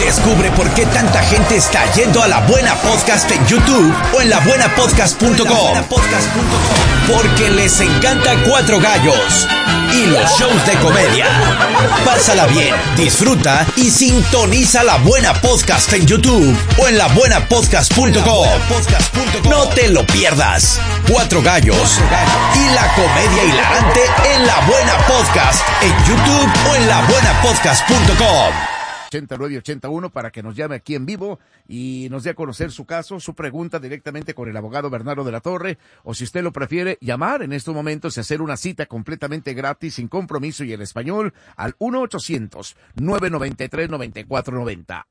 Descubre por qué tanta gente está yendo a La Buena Podcast en YouTube o en labuenapodcast.com. Porque les encanta Cuatro Gallos y los shows de comedia. Pásala bien, disfruta y sintoniza La Buena Podcast en YouTube o en labuenapodcast.com. No te lo pierdas. Cuatro Gallos y la comedia hilarante en La Buena Podcast en YouTube o en labuenapodcast.com. 8981 para que nos llame aquí en vivo y nos dé a conocer su caso, su pregunta directamente con el abogado Bernardo de la Torre, o si usted lo prefiere, llamar en estos momentos y hacer una cita completamente gratis, sin compromiso y en español, al 1-800-993-9490.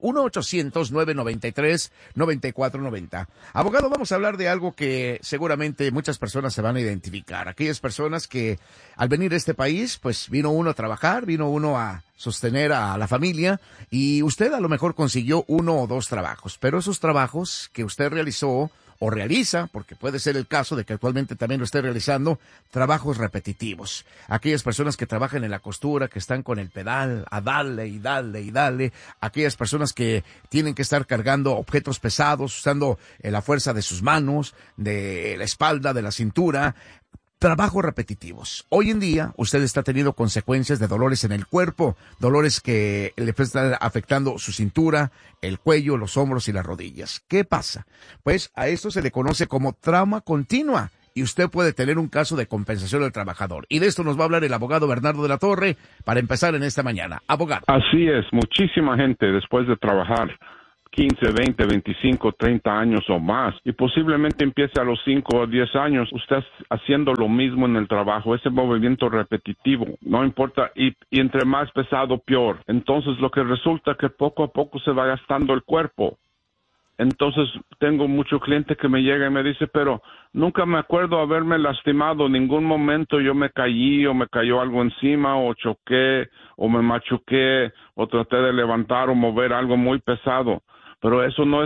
1-800-993-9490. Abogado, vamos a hablar de algo que seguramente muchas personas se van a identificar. Aquellas personas que al venir a este país, pues vino uno a trabajar, vino uno a sostener a la familia, y usted a lo mejor consiguió uno o dos trabajos, pero esos trabajos que usted realizó o realiza, porque puede ser el caso de que actualmente también lo esté realizando, trabajos repetitivos. Aquellas personas que trabajan en la costura, que están con el pedal a darle y darle y darle, aquellas personas que tienen que estar cargando objetos pesados, usando la fuerza de sus manos, de la espalda, de la cintura, trabajos repetitivos. Hoy en día, usted está teniendo consecuencias de dolores en el cuerpo, dolores que le están afectando su cintura, el cuello, los hombros y las rodillas. ¿Qué pasa? Pues a esto se le conoce como trauma continua, y usted puede tener un caso de compensación del trabajador. Y de esto nos va a hablar el abogado Bernardo de la Torre para empezar en esta mañana. Abogado. Así es, muchísima gente después de trabajar 15, 20, 25, 30 años o más, y posiblemente empiece a los 5 o 10 años, usted haciendo lo mismo en el trabajo, ese movimiento repetitivo, no importa, y entre más pesado, peor. Entonces, lo que resulta que poco a poco se va gastando el cuerpo. Entonces, tengo mucho cliente que me llega y me dice, pero nunca me acuerdo haberme lastimado, en ningún momento yo me caí o me cayó algo encima o choqué o me machuqué o traté de levantar o mover algo muy pesado. Pero eso no es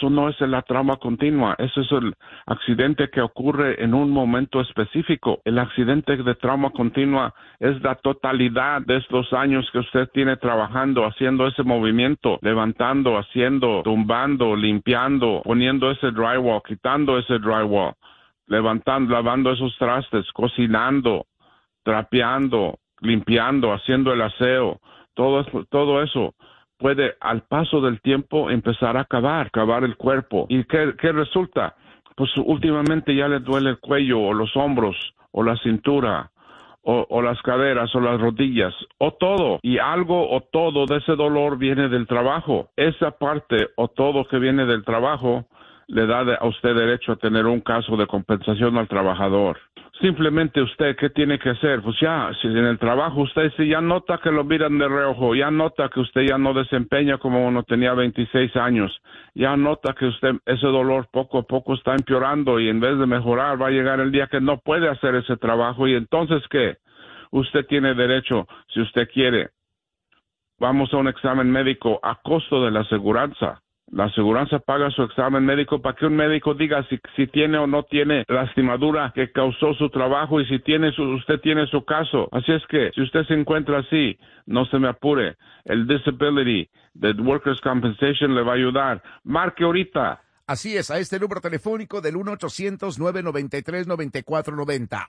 la trauma continua, eso es el accidente que ocurre en un momento específico. El accidente de trauma continua es la totalidad de estos años que usted tiene trabajando, haciendo ese movimiento, levantando, haciendo, tumbando, limpiando, poniendo ese drywall, quitando ese drywall, levantando, lavando esos trastes, cocinando, trapeando, limpiando, haciendo el aseo, todo eso puede al paso del tiempo empezar a acabar el cuerpo. ¿Y qué resulta? Pues últimamente ya le duele el cuello o los hombros o la cintura o las caderas o las rodillas o todo. Y algo o todo de ese dolor viene del trabajo. Esa parte o todo que viene del trabajo le da a usted derecho a tener un caso de compensación al trabajador. Simplemente usted, ¿qué tiene que hacer? Pues ya, si en el trabajo usted si ya nota que lo miran de reojo, ya nota que usted ya no desempeña como uno tenía 26 años, ya nota que usted ese dolor poco a poco está empeorando y en vez de mejorar va a llegar el día que no puede hacer ese trabajo y entonces ¿qué? Usted tiene derecho, si usted quiere, vamos a un examen médico a costo de la aseguranza. La aseguranza paga su examen médico para que un médico diga si tiene o no tiene lastimadura que causó su trabajo y si usted tiene su caso. Así es que si usted se encuentra así, no se me apure. El disability, the workers' compensation le va a ayudar. Marque ahorita. Así es, a este número telefónico del 1-800-993-9490.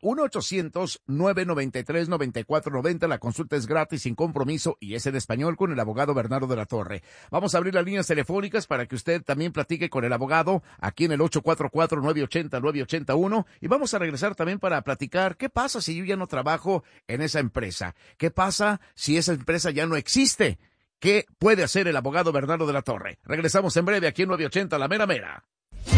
1-800-993-9490. La consulta es gratis, sin compromiso, y es en español con el abogado Bernardo de la Torre. Vamos a abrir las líneas telefónicas para que usted también platique con el abogado aquí en el 844-980-981. Y vamos a regresar también para platicar qué pasa si yo ya no trabajo en esa empresa. ¿Qué pasa si esa empresa ya no existe? ¿Qué puede hacer el abogado Bernardo de la Torre? Regresamos en breve aquí en 980 La Mera Mera.